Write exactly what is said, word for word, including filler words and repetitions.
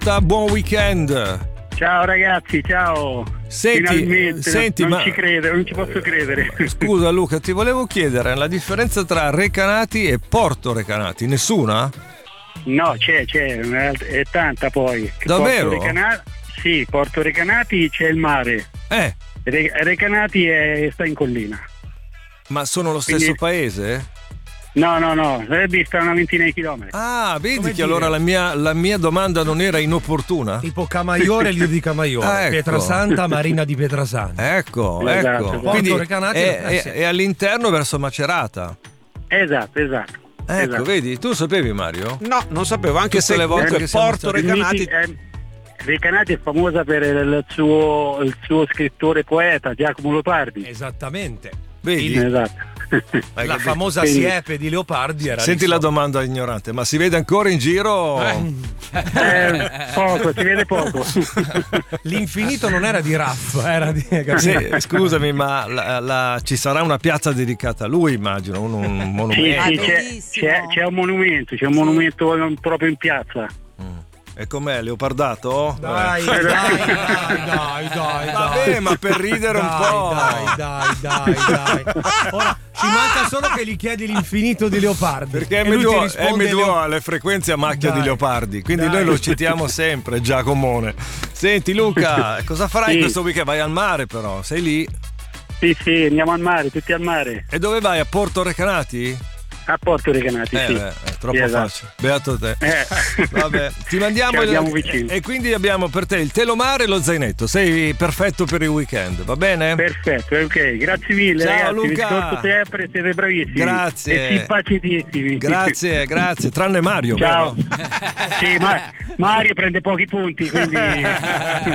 Buon weekend. Ciao ragazzi, ciao. Senti, Finalmente, senti, non ma ci credo, non ci posso credere. scusa Luca, ti volevo chiedere la differenza tra Recanati e Porto Recanati. Nessuna? No, c'è, c'è, è tanta poi. Davvero? Porto Recanati, sì, Porto Recanati c'è il mare. Eh. Re- Recanati è, sta in collina. Ma sono lo stesso Quindi- paese? No, no, no, è vista una ventina di chilometri. Ah, vedi Come che dire? allora la mia, la mia domanda non era inopportuna? Tipo Camaiore e Lido di Camaiore, Ah, ecco. Pietrasanta, Marina di Pietrasanta. Ecco, Esatto, ecco. esatto. Quindi Porto Recanati, è, eh, sì. è- è all'interno verso Macerata. Esatto, esatto. Ecco, esatto. vedi? Tu sapevi, Mario? No, non sapevo, anche Tutte se le volte comunque che siamo Porto stati- Recanati. Miti- eh, Recanati è famosa per il suo, il suo scrittore poeta Giacomo Leopardi. Esattamente. Vedi? Esatto. Hai La capito? famosa Quindi- siepe di Leopardi era Senti lì la sopra. domanda ignorante, ma si vede ancora in giro? Eh, poco, si vede poco. L'infinito non era di Raff, era di... Sì, scusami, ma la- la- ci sarà una piazza dedicata a lui, immagino, un, un Sì, monumento. sì, c'è, bellissimo. c'è, c'è un monumento, c'è un monumento proprio in piazza. E com'è, leopardato? Dai, Eh. dai, dai, dai, dai. Vabbè, ma per ridere un Dai, po'. Dai, dai, dai, dai. Ora ci manca solo che gli chiedi l'infinito di Leopardi. Perché E lui M ti due, risponde M due Leo- ha le frequenze a macchia Dai, di leopardi, quindi dai. noi lo citiamo sempre, Giacomone. Senti Luca, cosa farai Sì. questo weekend? Vai al mare però, sei lì? Sì, sì, andiamo al mare, tutti al mare. E dove vai? A Porto Recanati? A Porto Recanati, Eh, sì. beh, è troppo Sì, esatto. facile. Beato te. Eh. Vabbè, ti mandiamo Ci il- abbiamo vicino. e quindi abbiamo per te il telomare e lo zainetto. Sei perfetto per il weekend, va bene? Perfetto, ok, grazie mille Ciao, ragazzi, vi Luca. ascolto sempre, siete bravissimi. Grazie. E simpaticissimi. Grazie, grazie. Tranne Mario. Ciao. vero? Sì, ma Mario prende pochi punti, quindi